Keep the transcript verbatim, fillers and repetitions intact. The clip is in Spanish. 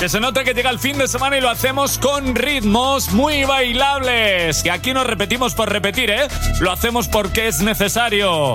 Que se nota que llega el fin de semana y lo hacemos con ritmos muy bailables. Que aquí no repetimos por repetir, ¿eh? Lo hacemos porque es necesario.